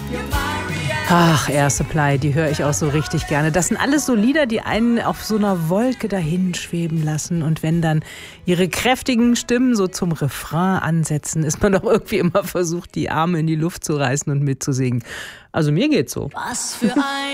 Ach, Air Supply, die höre ich auch so richtig gerne. Das sind alles so Lieder, die einen auf so einer Wolke dahin schweben lassen. Und wenn dann ihre kräftigen Stimmen so zum Refrain ansetzen, ist man doch irgendwie immer versucht, die Arme in die Luft zu reißen und mitzusingen. Also mir geht's so. Was für ein